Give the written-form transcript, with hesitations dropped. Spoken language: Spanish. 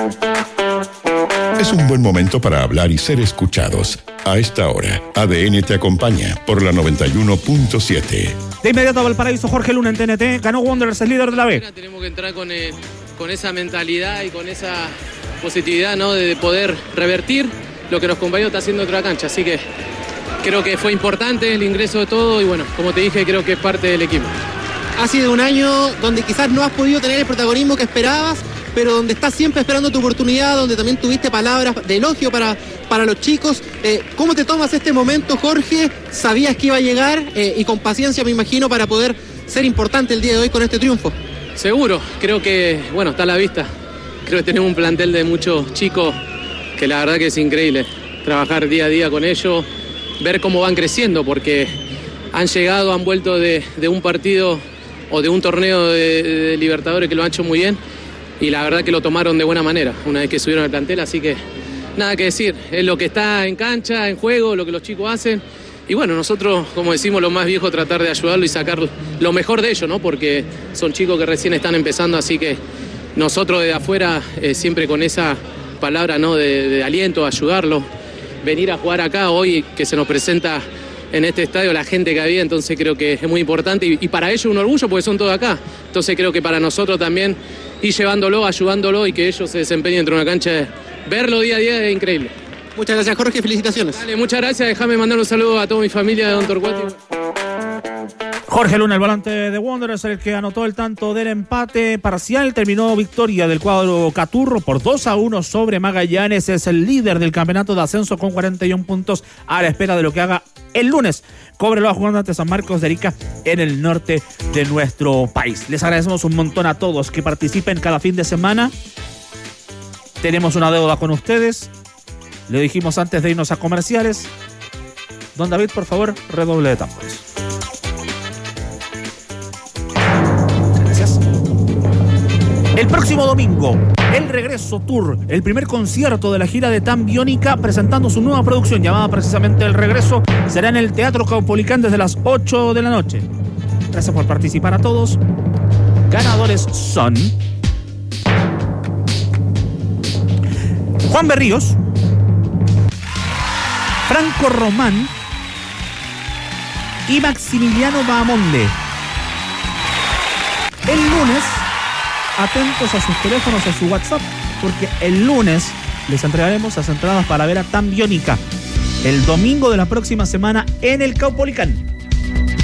Es un buen momento para hablar y ser escuchados. A esta hora, ADN te acompaña por la 91.7. De inmediato a Valparaíso, Jorge Luna en TNT. Ganó Wanderers, el líder de la B. Tenemos que entrar con esa mentalidad y con esa positividad, ¿no? De poder revertir lo que los compañeros están haciendo en otra cancha. Así que creo que fue importante el ingreso de todo y bueno, como te dije, creo que es parte del equipo. Ha sido un año donde quizás no has podido tener el protagonismo que esperabas, pero donde estás siempre esperando tu oportunidad, donde también tuviste palabras de elogio para los chicos. ¿Cómo te tomas este momento, Jorge? ¿Sabías que iba a llegar? Y con paciencia, me imagino, para poder ser importante el día de hoy con este triunfo. Seguro, creo que, bueno, está a la vista. Creo que tenemos un plantel de muchos chicos que la verdad que es increíble. Trabajar día a día con ellos, ver cómo van creciendo, porque han llegado, han vuelto de un partido o de un torneo de Libertadores que lo han hecho muy bien. Y la verdad que lo tomaron de buena manera una vez que subieron al plantel, así que nada que decir, es lo que está en cancha, en juego, lo que los chicos hacen. Y bueno, nosotros, como decimos los más viejos, tratar de ayudarlo y sacar lo mejor de ellos, ¿no? Porque son chicos que recién están empezando, así que nosotros desde afuera, siempre con esa palabra, ¿no? de aliento, ayudarlo, venir a jugar acá hoy, que se nos presenta en este estadio la gente que había, entonces creo que es muy importante y para ellos un orgullo porque son todos acá. Entonces creo que para nosotros también ir llevándolo, ayudándolo y que ellos se desempeñen dentro de una cancha, verlo día a día es increíble. Muchas gracias, Jorge, felicitaciones. Dale, muchas gracias, déjame mandar un saludo a toda mi familia de Don Torcuato. Jorge Luna, el volante de Wanderers, el que anotó el tanto del empate parcial. Terminó victoria del cuadro Caturro por 2-1 sobre Magallanes. Es el líder del campeonato de ascenso con 41 puntos a la espera de lo que haga el lunes. Cóbrelo jugando ante San Marcos de Arica en el norte de nuestro país. Les agradecemos un montón a todos que participen cada fin de semana. Tenemos una deuda con ustedes. Le dijimos antes de irnos a comerciales. Don David, por favor, redoble de tambores. El próximo domingo, el Regreso Tour, el primer concierto de la gira de Tan Biónica, presentando su nueva producción llamada precisamente El Regreso, será en el Teatro Caupolicán desde las 8 de la noche. Gracias por participar a todos. Ganadores son Juan Berríos, Franco Román y Maximiliano Bahamonde. El lunes, atentos a sus teléfonos, a su WhatsApp, porque el lunes les entregaremos las entradas para ver a Tan Biónica el domingo de la próxima semana en el Caupolicán.